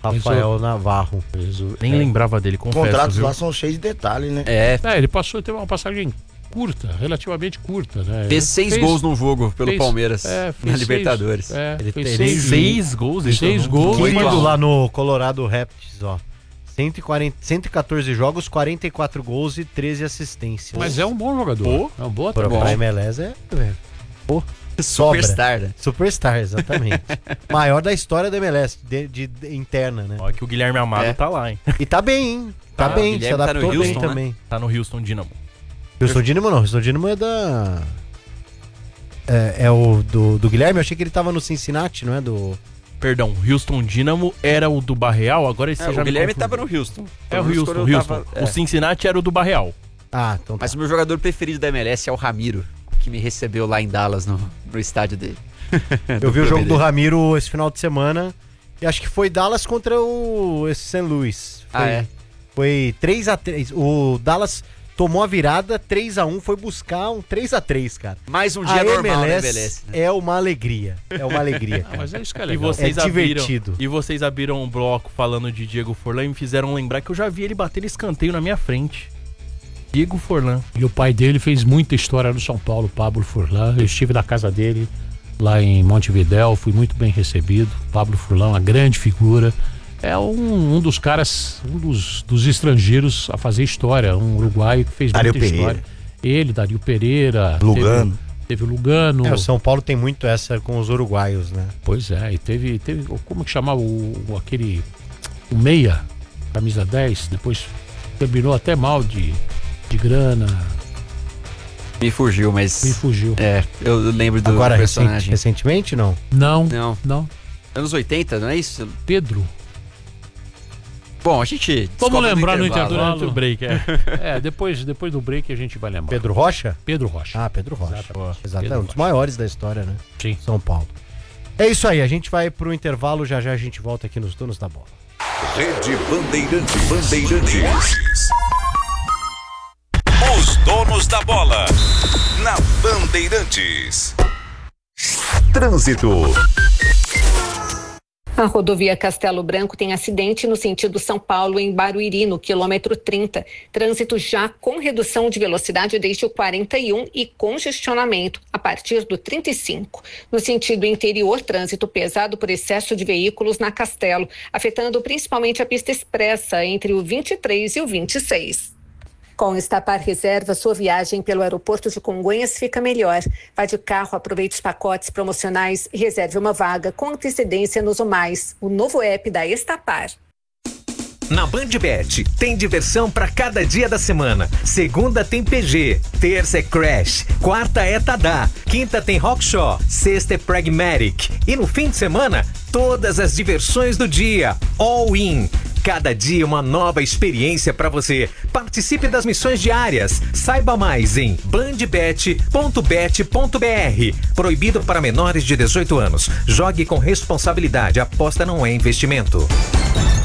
Rafael Navarro. Nem lembrava dele, Os confesso. contratos Viu? lá são cheios de detalhes, né? Ele teve uma passagem curta, relativamente curta, né? Fez 6 gols num jogo pelo Palmeiras na Libertadores. Ele fez 6 gols, 6 gols. Querido lá no Colorado Rapids, ó. 114 jogos, 44 gols e 13 assistências. Mas é um bom jogador. É um bom atleta. Pra MLS Superstar, né? Superstar, exatamente. Maior da história da MLS, de interna, né? Olha que o Guilherme Amado tá lá, hein? E tá bem, hein? Tá bem, se adaptou tá no Houston, bem né? também. Tá no Houston Dynamo. Houston Dynamo não, Houston Dynamo é da... É o do Guilherme, eu achei que ele tava no Cincinnati, não é do... Perdão, Houston Dynamo era o do Barreal, agora esse já o Guilherme me tava no Houston. É o Houston. O Cincinnati era o do Barreal. Ah, então tá. Mas o meu jogador preferido da MLS é o Ramiro, que me recebeu lá em Dallas, no estádio dele. Eu vi o jogo do Ramiro esse final de semana e acho que foi Dallas contra esse St. Louis. Foi 3-3. O Dallas tomou a virada, 3-1, foi buscar um 3-3, cara. Mais um dia normal na MLS. É uma alegria. É uma alegria. Mas é isso que é E legal. vocês divertido. E vocês abriram um bloco falando de Diego Forlan e me fizeram lembrar que eu já vi ele bater escanteio na minha frente. Diego Forlan. E o pai dele fez muita história no São Paulo, Pablo Forlan. Eu estive na casa dele, lá em Montevidéu, fui muito bem recebido. Pablo Forlan, uma grande figura. É um dos caras, dos estrangeiros a fazer história. Um uruguaio que fez muita história. Ele, Dario Pereira. Lugano. Teve o Lugano. O São Paulo tem muito essa com os uruguaios, né? Pois é, e teve como que chamava o meia, camisa 10, depois terminou até mal de grana. Me fugiu, mas... Me fugiu. Eu lembro do Agora, personagem. recentemente, não? Não. Anos 80, não é isso? Pedro. Bom, a gente... Vamos lembrar no Durante intervalo. o break, depois do break a gente vai lembrar. Pedro Rocha? Pedro Rocha. Ah, Pedro Rocha. Exato. Pedro É um dos maiores da história, né? Sim. São Paulo. É isso aí, a gente vai pro intervalo, já a gente volta aqui nos Donos da Bola. Rede Bandeirantes. Os Donos da Bola. Na Bandeirantes. Trânsito. A rodovia Castelo Branco tem acidente no sentido São Paulo, em Barueri, no quilômetro 30. Trânsito já com redução de velocidade desde o 41 e congestionamento a partir do 35. No sentido interior, trânsito pesado por excesso de veículos na Castelo, afetando principalmente a pista expressa entre o 23 e o 26. Com Estapar Reserva, sua viagem pelo aeroporto de Congonhas fica melhor. Vá de carro, aproveite os pacotes promocionais e reserve uma vaga com antecedência no Mais, o novo app da Estapar. Na BandBet, tem diversão para cada dia da semana. Segunda tem PG, terça é Crash, quarta é Tadá, quinta tem Rockshaw, sexta é Pragmatic. E no fim de semana, todas as diversões do dia. All in. Cada dia uma nova experiência para você. Participe das missões diárias. Saiba mais em bandbet.bet.br. Proibido para menores de 18 anos. Jogue com responsabilidade. Aposta não é investimento.